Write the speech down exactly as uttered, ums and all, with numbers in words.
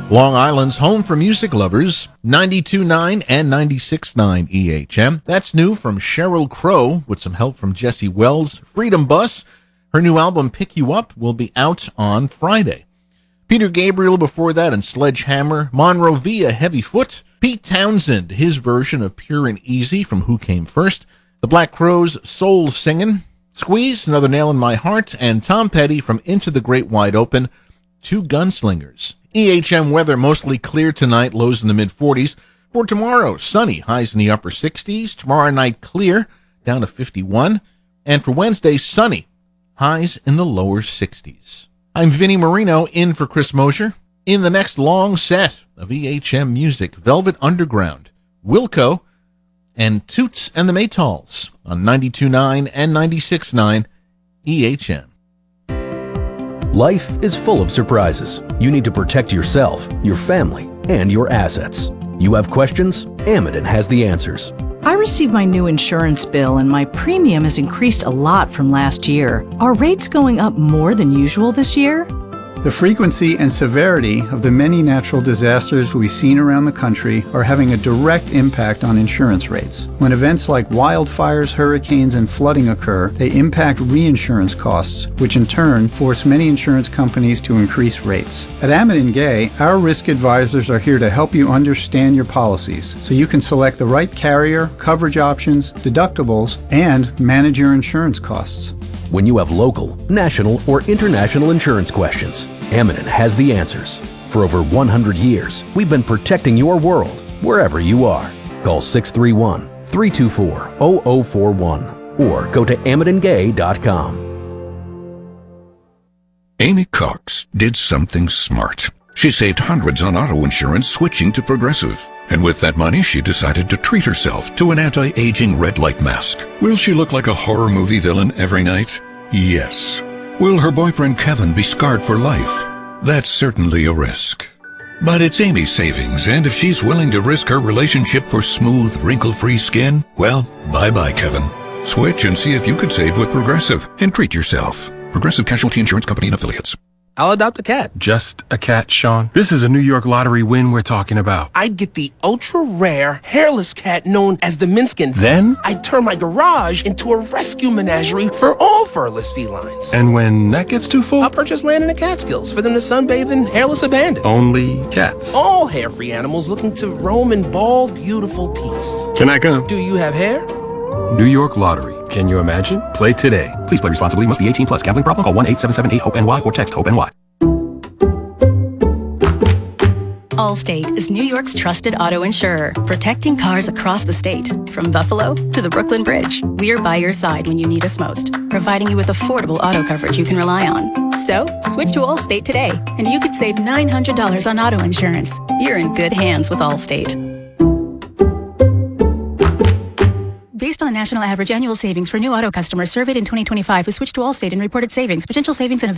Long Island's home for music lovers, ninety-two point nine and ninety-six point nine E H M. That's new from Sheryl Crow with some help from Jesse Wells. Freedom Bus, her new album Pick You Up, will be out on Friday. Peter Gabriel before that and Sledgehammer. Monrovia, Heavy Foot. Pete Townsend, his version of Pure and Easy from Who Came First. The Black Crowes, Soul Singin'. Squeeze, Another Nail in My Heart. And Tom Petty from Into the Great Wide Open, Two Gunslingers. E H M weather mostly clear tonight, lows in the mid-forties. For tomorrow, sunny, highs in the upper sixties. Tomorrow night, clear, down to fifty-one. And for Wednesday, sunny, highs in the lower sixties. I'm Vinnie Marino, in for Chris Mosher. In the next long set of E H M music, Velvet Underground, Wilco, and Toots and the Maytals on ninety-two point nine and ninety-six point nine E H M. Life is full of surprises. You need to protect yourself, your family, and your assets. You have questions? Amidon has the answers. I received my new insurance bill and my premium has increased a lot from last year. Are rates going up more than usual this year? The frequency and severity of the many natural disasters we've seen around the country are having a direct impact on insurance rates. When events like wildfires, hurricanes, and flooding occur, they impact reinsurance costs, which in turn force many insurance companies to increase rates. At Amidon Gay, our risk advisors are here to help you understand your policies so you can select the right carrier, coverage options, deductibles, and manage your insurance costs. When you have local, national, or international insurance questions, Amidon has the answers. For over one hundred years, we've been protecting your world, wherever you are. Call six three one, three two four, zero zero four one or go to amidon gay dot com. Amy Cox did something smart. She saved hundreds on auto insurance switching to Progressive. And with that money, she decided to treat herself to an anti-aging red light mask. Will she look like a horror movie villain every night? Yes. Will her boyfriend Kevin be scarred for life? That's certainly a risk. But it's Amy's savings, and if she's willing to risk her relationship for smooth, wrinkle-free skin, well, bye-bye, Kevin. Switch and see if you could save with Progressive and treat yourself. Progressive Casualty Insurance Company and Affiliates. I'll adopt a cat. Just a cat, Sean? This is a New York lottery win we're talking about. I'd get the ultra-rare, hairless cat known as the Minskin. Then? I'd turn my garage into a rescue menagerie for all furless felines. And when that gets too full? I'll purchase land in the Catskills for them to sunbathe in hairless abandon. Only cats? All hair-free animals looking to roam in bald, beautiful peace. Can I come? Do you have hair? New York Lottery. Can you imagine? Play today. Please play responsibly. Must be eighteen plus. Gambling problem? Call one eight seven seven eight hope N Y or text HOPE-NY. Allstate is New York's trusted auto insurer, protecting cars across the state. From Buffalo to the Brooklyn Bridge, we're by your side when you need us most, providing you with affordable auto coverage you can rely on. So, switch to Allstate today, and you could save nine hundred dollars on auto insurance. You're in good hands with Allstate. Based on the national average annual savings for new auto customers surveyed in twenty twenty-five who switched to Allstate and reported savings, potential savings and